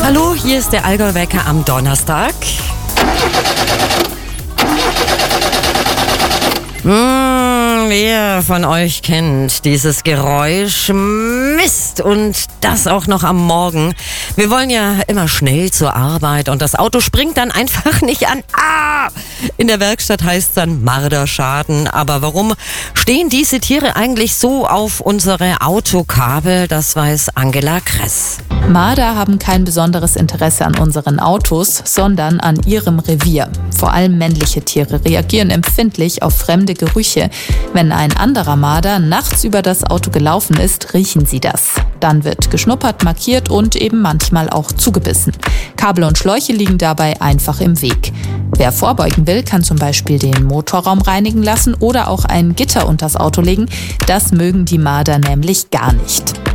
Hallo, hier ist der Allgäu-Wecker am Donnerstag. Wer von euch kennt dieses Geräusch? Mist, und das auch noch am Morgen. Wir wollen ja immer schnell zur Arbeit und das Auto springt dann einfach nicht an. In der Werkstatt heißt es dann Marderschaden. Aber warum stehen diese Tiere eigentlich so auf unsere Autokabel? Das weiß Angela Kress. Marder haben kein besonderes Interesse an unseren Autos, sondern an ihrem Revier. Vor allem männliche Tiere reagieren empfindlich auf fremde Gerüche. Wenn ein anderer Marder nachts über das Auto gelaufen ist, riechen sie das. Dann wird geschnuppert, markiert und eben manchmal auch zugebissen. Kabel und Schläuche liegen dabei einfach im Weg. Wer vorbeugen will, kann zum Beispiel den Motorraum reinigen lassen oder auch ein Gitter unters Auto legen. Das mögen die Marder nämlich gar nicht.